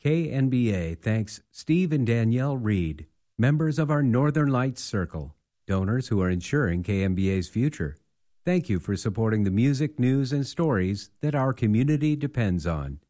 KNBA thanks Steve and Danielle Reed, members of our Northern Lights Circle, donors who are ensuring KNBA's future. Thank you for supporting the music, news, and stories that our community depends on.